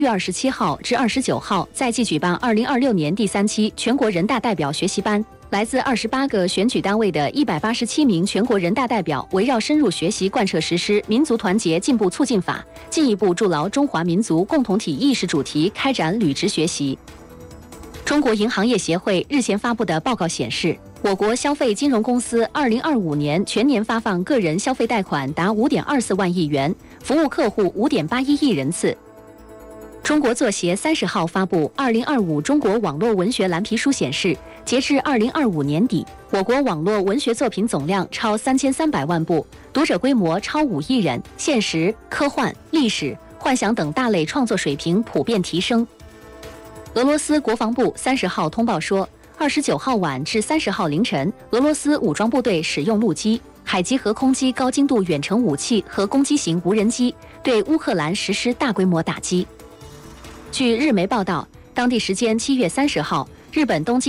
月27号至29号在即举办2026年第3期全国人大代表学习班。来自28个选举单位的187名全国人大代表，围绕深入学习贯彻实施民族团结进步促进法，进一步筑牢中华民族共同体意识主题开展履职学习。中国银行业协会日前发布的报告显示，我国消费金融公司2025年全年发放个人消费贷款达5.24万亿元，服务客户5.81亿人次。中国作协30号发布2025中国网络文学蓝皮书显示，截至2025年底，我国网络文学作品总量超3300万部，读者规模超5亿人，现实、科幻、历史、幻想等大类创作水平普遍提升。俄罗斯国防部30号通报说，29号晚至30号凌晨，俄罗斯武装部队使用陆基、海基和空基高精度远程武器和攻击型无人机，对乌克兰实施大规模打击。据日媒报道，当地时间7月30号，日本东京